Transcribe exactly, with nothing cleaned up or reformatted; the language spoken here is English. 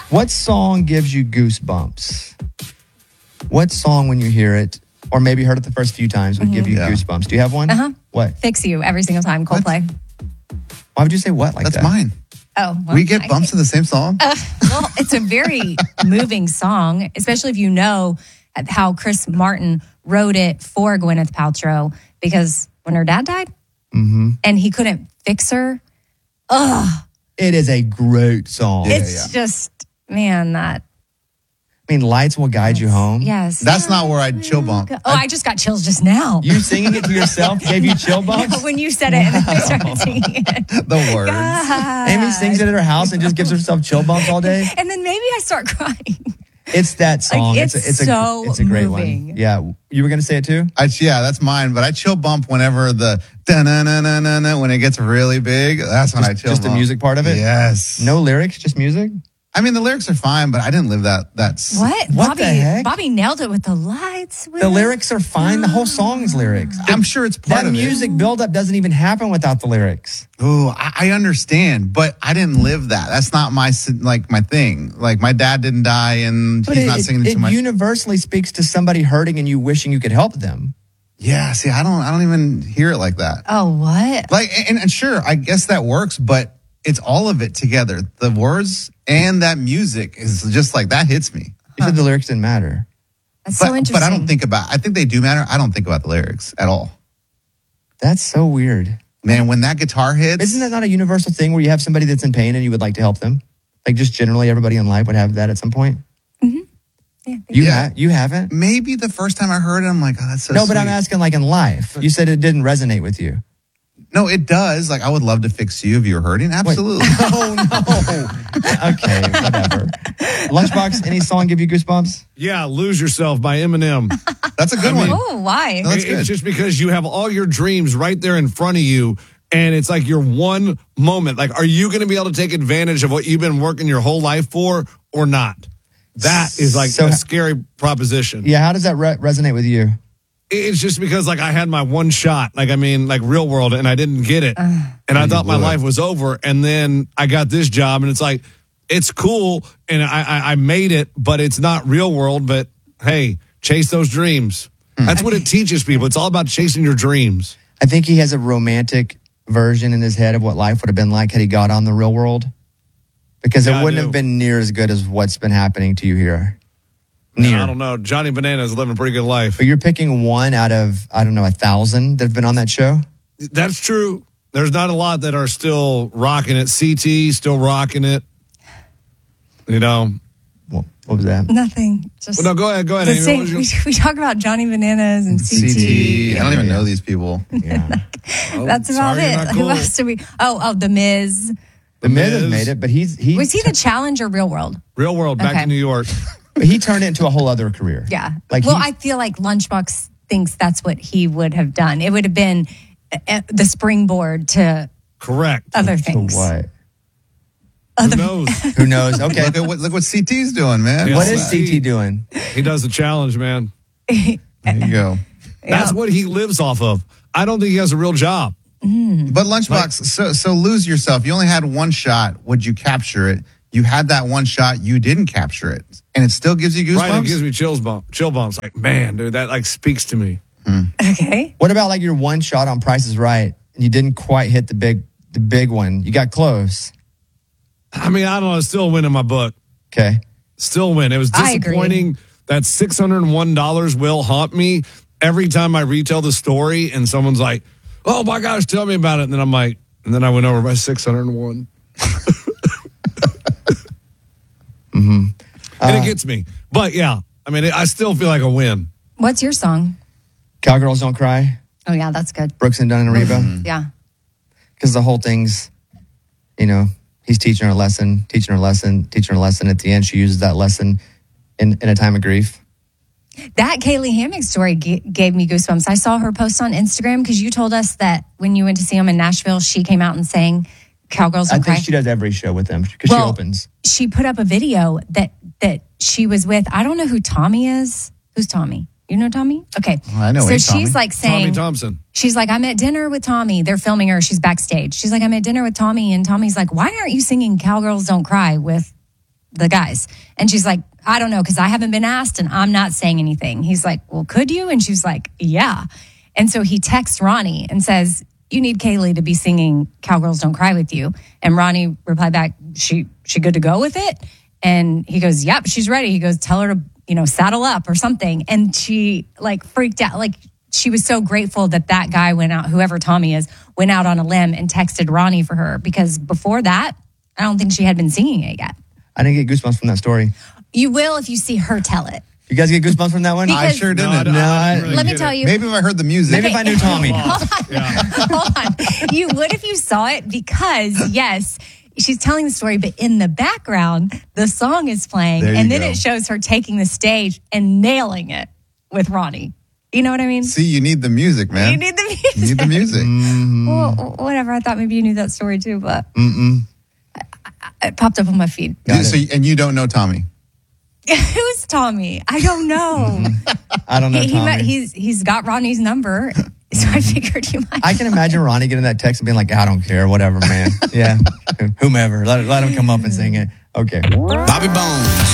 What song gives you goosebumps? What song, when you hear it, or maybe heard it the first few times, would mm-hmm. give you yeah. goosebumps? Do you have one? Uh-huh. What? Fix You every single time, Coldplay. What? Why would you say what like That's that? That's mine. Oh, well, we get bumps I, to the same song? Uh, well, it's a very moving song, especially if you know how Chris Martin wrote it for Gwyneth Paltrow, because when her dad died mm-hmm. and he couldn't fix her, ugh. It is a great song. It's yeah, yeah. just, man, that. I mean, Lights Will Guide You Home. Yes. That's not where I'd chill bump. Oh, I just got chills just now. You singing it to yourself gave you chill bumps? Yeah, when you said it and then I started singing it. The words. God. Amy sings it at her house and just gives herself chill bumps all day. And then maybe I start crying. It's that song. Like, it's, it's, a, it's, so a, it's a great moving. one. Yeah. You were going to say it too? I, yeah, that's mine. But I chill bump whenever the da-na-na-na-na-na, when it gets really big. That's when just, I chill just bump. the music part of it? Yes. No lyrics, just music? I mean, the lyrics are fine, but I didn't live that. That's What? What Bobby, the heck? Bobby nailed it with the lights. The lyrics are fine. The whole song's lyrics. I'm sure it's part That of music it. buildup doesn't even happen without the lyrics. Oh, I, I understand, but I didn't live that. That's not my like my thing. Like my dad didn't die, and But he's it, not singing it, too it much. universally speaks to somebody hurting and you wishing you could help them. Yeah, see, I don't, I don't even hear it like that. Oh, what? Like, and, and sure, I guess that works, but it's all of it together. The words and that music is just like that hits me. You said the lyrics didn't matter. That's But, so interesting. but I don't think about. I think they do matter. I don't think about the lyrics at all. That's so weird. Man, when that guitar hits, Isn't that not a universal thing where you have somebody that's in pain and you would like to help them? Like just generally everybody in life would have that at some point? Mm-hmm. Yeah, You, Yeah. ha- you haven't? maybe the first time I heard it, I'm like, oh, that's so. No, but sweet. I'm asking like in life. You said it didn't resonate with you. No, it does. Like, I would love to fix you if you were hurting. Absolutely. Oh, no. Okay, whatever. Lunchbox, any song give you goosebumps? Yeah, Lose Yourself by Eminem. That's a good one. Oh, why? No, that's It- good. It's just because you have all your dreams right there in front of you, and it's like your one moment. Like, are you going to be able to take advantage of what you've been working your whole life for or not? That is like So- a scary proposition. Yeah, how does that re- resonate with you? It's just because, like, I had my one shot, like, I mean, like real world, and I didn't get it. and I thought my blew it. life was over. And then I got this job, and it's like, it's cool, and I, I, I made it, but it's not real world. But hey, chase those dreams. That's what it teaches people. It's all about chasing your dreams. I think he has a romantic version in his head of what life would have been like had he got on the real world. Because Yeah, it I wouldn't do. have been near as good as what's been happening to you here. Near. I don't know. Johnny Bananas living a pretty good life. But you're picking one out of, I don't know, a thousand that have been on that show? That's true. There's not a lot that are still rocking it. C T still rocking it. You know. Well, what was that? Nothing. Just Well, no, go ahead. Go ahead. the Amy. same- What we, was your- we talk about Johnny Bananas and C T. C T. I don't even know these people. Yeah. Oh, That's about sorry, you're it. not Who cool. else do we? Oh, oh, The Miz. The Miz has Miz. made it, but he's he Was he the challenge or Real World? Real world, back Okay. to New York. but he turned it into a whole other career. Yeah. Like well, he- I feel like Lunchbox thinks that's what he would have done. It would have been uh, the springboard to Correct. other To things. what? Who knows? Who knows? Okay. Look at what look what C T's doing, man. Yeah. What Yeah. is C T doing? He does the challenge, man. There you go. That's what he lives off of. I don't think he has a real job. But Lunchbox, so so lose yourself. You only had one shot. Would you capture it? You had that one shot. You didn't capture it, and it still gives you goosebumps. Right? It gives me chills bump, chill bumps. Like, man, dude, that like speaks to me. Okay. What about like your one shot on Price is Right and you didn't quite hit the big the big one? You got close. I mean, I don't know. Still win in my book. Okay. Still win. It was I agree. disappointing. That six hundred one dollars will haunt me every time I retell the story and someone's like, oh my gosh, tell me about it. And then I'm like, and then I went over by six hundred one. Mm-hmm. And it gets me. But yeah, I mean, I still feel like a win. What's your song? Cowgirls Don't Cry, Oh, yeah, that's good. Brooks and Dunn and Reba. Yeah. Because the whole thing's, you know, he's teaching her a lesson, teaching her a lesson, teaching her a lesson. At the end, she uses that lesson in, in a time of grief. That Kaylee Hammock story g- gave me goosebumps. I saw her post on Instagram because you told us that when you went to see him in Nashville, she came out and sang Cowgirls I Don't Cry. think she does every show with them because Well, she opens. She put up a video that that she was with. I don't know who Tommy is. Who's Tommy? You know Tommy? Okay. Well, I know So a she's Tommy. like Tommy saying, Thompson. she's like, I'm at dinner with Tommy. They're filming her. She's backstage. She's like, I'm at dinner with Tommy. And Tommy's like, why aren't you singing Cowgirls Don't Cry with the guys. And she's like, I don't know, because I haven't been asked and I'm not saying anything. He's like, well, could you? And she's like, yeah. And so he texts Ronnie and says, you need Kaylee to be singing Cowgirls Don't Cry with you. And Ronnie replied back, she she good to go with it? And he goes, yep, she's ready. He goes, tell her to, you know, saddle up or something. And she like freaked out. Like she was so grateful that that guy went out, whoever Tommy is, went out on a limb and texted Ronnie for her. Because before that, I don't think she had been singing it yet. I didn't get goosebumps from that story. You will if you see her tell it. You guys get goosebumps from that one? I Because- sure No, didn't. I don't- No, I I- didn't really Let me get tell it. you. Maybe if I heard the music. Maybe if I knew Tommy. Yeah. Hold on. You would if you saw it because, yes, she's telling the story, but in the background, the song is playing. There you And then go. it shows her taking the stage and nailing it with Ronnie. You know what I mean? See, you need the music, man. You need the music. You need the music. Well, whatever. I thought maybe you knew that story too, but Mm-mm. it popped up on my feed. Got So, it. and you don't know Tommy. Who's Tommy? I don't know. I don't know he, he Tommy. might, he's he's got Ronnie's number, so I figured you might. I can imagine Ronnie getting that text and being like, I don't care, whatever, man. Yeah, whomever. Let, let him come up and sing it. Okay. Bobby Bones.